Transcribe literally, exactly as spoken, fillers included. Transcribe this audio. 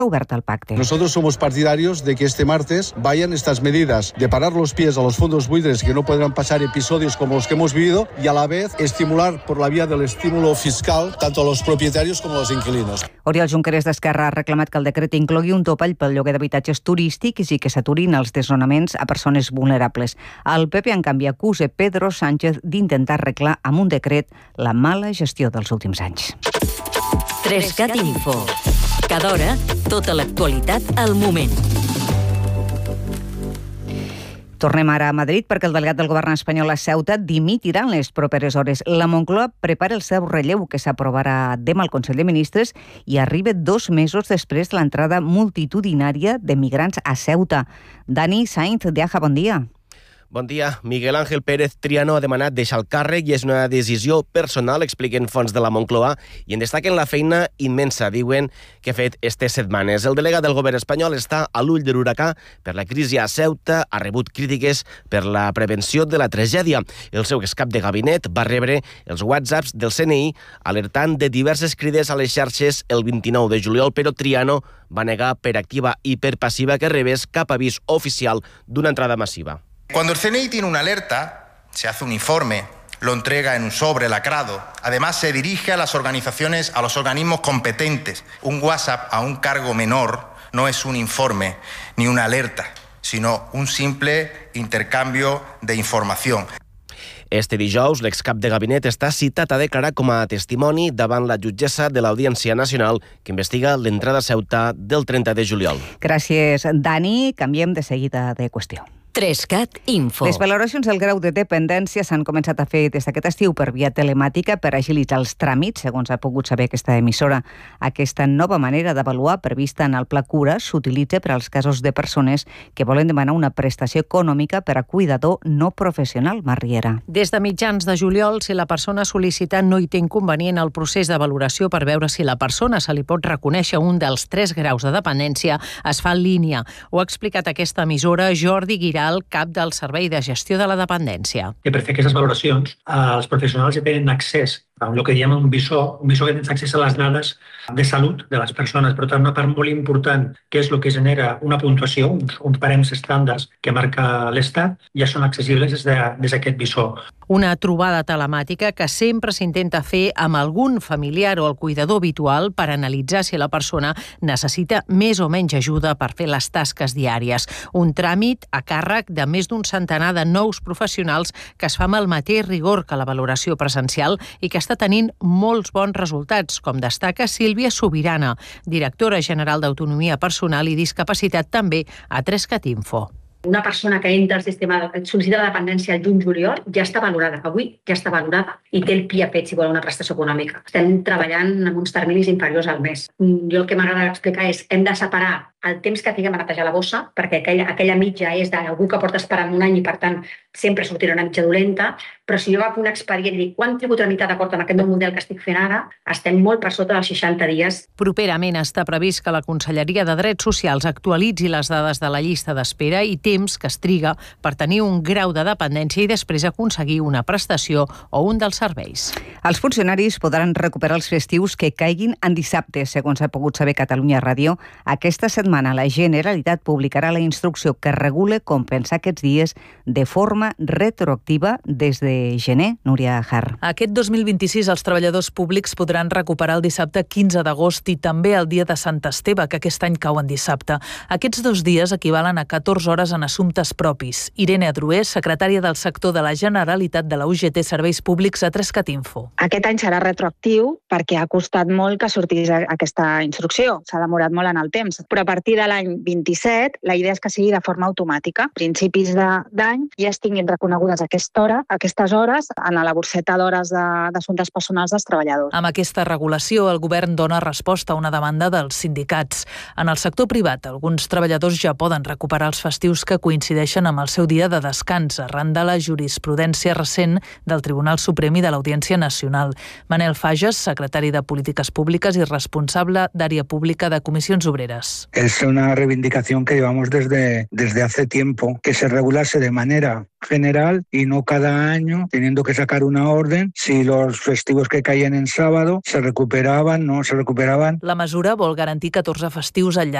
oberta al pacte. Nosotros somos partidarios de que este martes vayan estas medidas de parar los pies a los fondos buitres, que no podrán pasar episodios como los que hemos vivido, y a la vez estimular por la vía del estímulo fiscal tanto a los propietarios como a los inquilinos. Oriol Junqueras d'Esquerra ha reclamat que el decret inclogui un topall pel lloguer d'habitatges turístics i que s'aturin els desnonaments a persones vulnerables. El P P, en canvi, acusa Pedro Sánchez d'intentar arreglar amb un decret la mala gestió dels últims anys. Trescat Info. Cada hora, tota l'actualitat al moment. Tornem ara a Madrid perquè el delegat del govern espanyol a Ceuta dimitirà en les properes hores. La Moncloa prepara el seu relleu, que s'aprovarà demà al Consell de Ministres i arriba dos mesos després de l'entrada multitudinària de migrants a Ceuta. Dani Sainz, de Aja, bon dia. Bon dia. Miguel Ángel Pérez Triano ha demanat deixar el càrrec i és una decisió personal, expliquen fonts de la Moncloa, i en destaquen la feina immensa, diuen, que ha fet aquestes setmanes. El delegat del govern espanyol està a l'ull de l'huracà per la crisi a Ceuta, ha rebut crítiques per la prevenció de la tragèdia. El seu excap de gabinet va rebre els whatsapps del C N I alertant de diverses crides a les xarxes el vint-i-nou de juliol, però Triano va negar per activa i per passiva que rebés cap avís oficial d'una entrada massiva. Cuando el C N I tiene una alerta, se hace un informe, lo entrega en un sobre lacrado. Además, se dirige a las organizaciones, a los organismos competentes. Un WhatsApp a un cargo menor no es un informe ni una alerta, sino un simple intercambio de información. Este dijous, l'excap de gabinet està citat a declarar com a testimoni davant la jutgessa de l'Audiència Nacional que investiga l'entrada a Ceuta del trenta de juliol. Gràcies, Dani. Canviem de seguida de qüestió. Trescat Info. Les valoracions del grau de dependència s'han començat a fer des d'aquest estiu per via telemàtica per agilitzar els tràmits, segons ha pogut saber aquesta emissora. Aquesta nova manera d'avaluar prevista en el Pla Cura s'utilitza per als casos de persones que volen demanar una prestació econòmica per a cuidador no professional. Marriera. Des de mitjans de juliol, si la persona sol·licitant no hi té inconvenient el procés de valoració per veure si la persona se li pot reconèixer un dels tres graus de dependència, es fa en línia. Ho ha explicat aquesta emissora Jordi Guirà, el cap del Servei de Gestió de la Dependència. Que per fer aquestes valoracions, els professionals ja tenen accés a el que diem un visor, un visor que tens accés a les dades de salut de les persones. Per tant, una part molt important, que és el que genera una puntuació, uns, uns barems estàndards que marca l'Estat, ja són accessibles des d'aquest de, visor. Una trobada telemàtica que sempre s'intenta fer amb algun familiar o el cuidador habitual per analitzar si la persona necessita més o menys ajuda per fer les tasques diàries. Un tràmit a càrrec de més d'un centenar de nous professionals que es fa amb el mateix rigor que la valoració presencial i que està tenint molts bons resultats, com destaca Sílvia Sobirana, directora general d'Autonomia Personal i Discapacitat, també a Trescat Info. Una persona que entra al sistema de sol·licitud de dependència al juny-juliol ja està valorada. Avui ja està valorada i té el P I A fet si vol una prestació econòmica. Estem treballant amb uns terminis inferiors al mes. Jo el que m'agrada explicar és hem de separar el temps que tinguem a netejar la bossa, perquè aquella, aquella mitja és d'algú que porta esperant un any i, per tant, sempre sortirà una mitja dolenta, però si jo agafo un expedient i dic quant tribut tramitat d'acord amb aquest nou model que estic fent ara, estem molt per sota dels seixanta dies. Properament està previst que la Conselleria de Drets Socials actualitzi les dades de la llista d'espera i temps que es triga per tenir un grau de dependència i després aconseguir una prestació o un dels serveis. Els funcionaris podran recuperar els festius que caiguin en dissabte, segons ha pogut saber Catalunya Ràdio. Aquesta setmana la Generalitat publicarà la instrucció que regula compensar aquests dies de forma retroactiva des de gener. Núria Har. Aquest dos mil vint-i-sis els treballadors públics podran recuperar el dissabte quinze d'agost i també el dia de Sant Esteve, que aquest any cau en dissabte. Aquests dos dies equivalen a catorze hores en assumptes propis. Irene Adroer, secretària del sector de la Generalitat de la U G T Serveis Públics a Trescat Info. Aquest any serà retroactiu perquè ha costat molt que sortís aquesta instrucció. S'ha demorat molt en el temps, però a partir de l'any vint-i-set la idea és que sigui de forma automàtica. A principis d'any ja es tinguin reconegudes aquesta hora, aquestes hores en la borseta d'hores d'assumptes personals dels treballadors. Amb aquesta regulació, el govern dona resposta a una demanda dels sindicats. En el sector privat, alguns treballadors ja poden recuperar els festius que coincideixen amb el seu dia de descans, arran de la jurisprudència recent del Tribunal Suprem i de l'Audiència Nacional. Manel Fages, secretari de Polítiques Públiques i responsable d'Àrea Pública de Comissions Obreres. El Es una reivindicación que llevamos desde, desde hace tiempo, que se regulase de manera general y no cada año teniendo que sacar una orden si los festivos que caían en sábado se recuperaban, no se recuperaban. La mesura vol garantir catorze festius al llarg